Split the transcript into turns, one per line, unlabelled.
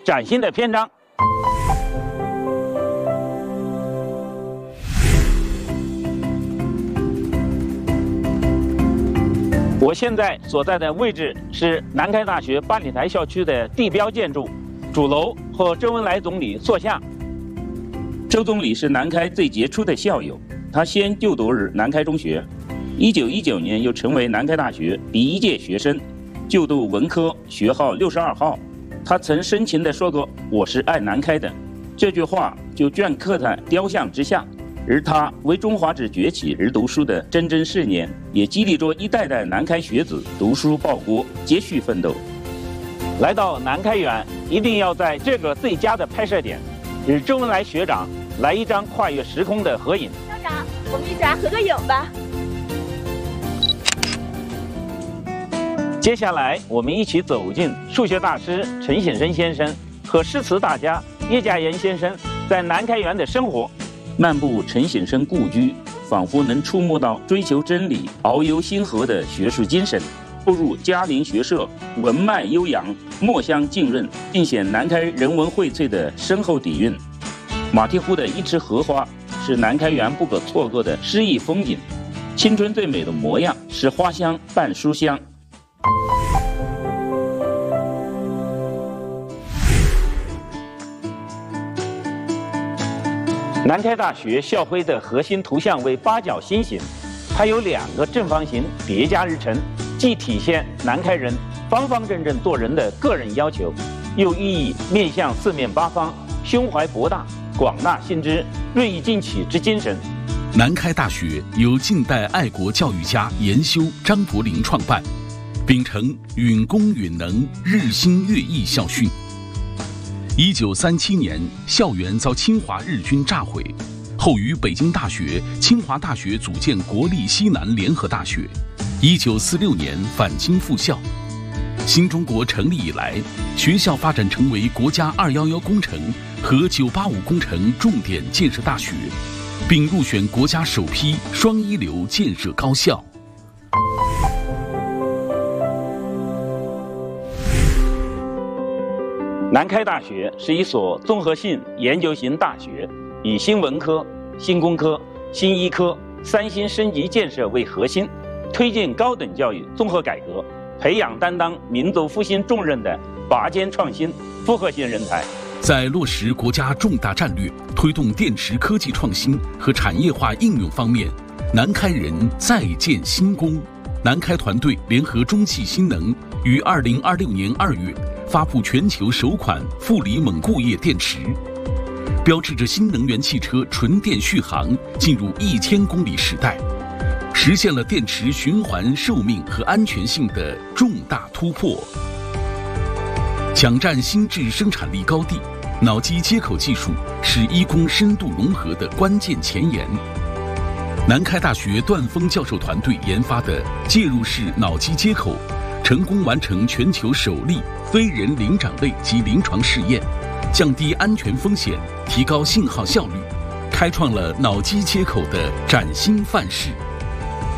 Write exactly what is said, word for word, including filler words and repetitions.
崭新的篇章。我现在所在的位置是南开大学八里台校区的地标建筑主楼和周恩来总理座下。周总理是南开最杰出的校友，他先就读于南开中学，一九一九年又成为南开大学第一届学生，就读文科，学号六十二号。他曾深情地说过：“我是爱南开的。”这句话就镌刻在雕像之下。而他为中华之崛起而读书的铮铮誓言，也激励着一代代南开学子读书报国，继续奋斗。来到南开园，一定要在这个最佳的拍摄点，与周恩来学长来一张跨越时空的合影。
校长，我们一起来合个影吧。
接下来，我们一起走进数学大师陈省身先生和诗词大家叶嘉言先生在南开园的生活。漫步陈省身故居，仿佛能触摸到追求真理、遨游星河的学术精神。步入嘉陵学社，文脉悠扬，墨香浸润，尽显南开人文荟萃的深厚底蕴。马蹄湖的一池荷花是南开园不可错过的诗意风景。青春最美的模样是花香伴书香。南开大学校徽的核心图像为八角星形，它有两个正方形叠加而成，既体现南开人方方正正做人的个人要求，又寓意面向四面八方、胸怀博大、广纳新知、锐意进取之精神。
南开大学由近代爱国教育家严修、张伯苓创办，秉承允公允能、日新月异校训。一九三七年，校园遭侵华日军炸毁，后于北京大学、清华大学组建国立西南联合大学。一九四六年返京复校。新中国成立以来，学校发展成为国家二一一工程和九八五工程重点建设大学，并入选国家首批双一流建设高校。
南开大学是一所综合性研究型大学，以新文科、新工科、新医科三新升级建设为核心，推进高等教育综合改革，培养担当民族复兴重任的拔尖创新复合型人才。
在落实国家重大战略，推动电池科技创新和产业化应用方面，南开人再建新功。南开团队联合中汽新能，于二零二六年二月发布全球首款负锂锰固液电池，标志着新能源汽车纯电续航进入一千公里时代，实现了电池循环寿命和安全性的重大突破。抢占新质生产力高地，脑机接口技术是医工深度融合的关键前沿。南开大学段峰教授团队研发的介入式脑机接口，成功完成全球首例非人灵长类及临床试验，降低安全风险，提高信号效率，开创了脑机接口的崭新范式。